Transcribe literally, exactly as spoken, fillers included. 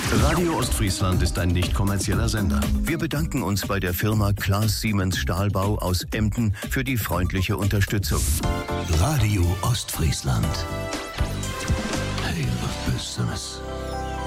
Radio Ostfriesland ist ein nicht kommerzieller Sender. Wir bedanken uns bei der Firma Klaas Siemens Stahlbau aus Emden für die freundliche Unterstützung. Radio Ostfriesland. Hey, was Besseres.